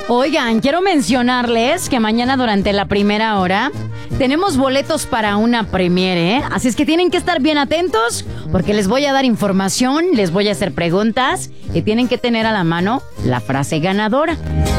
Oigan, quiero mencionarles que mañana durante la primera hora tenemos boletos para una premiere, ¿eh? Así es que tienen que estar bien atentos porque les voy a dar información, les voy a hacer preguntas y tienen que tener a la mano la frase ganadora.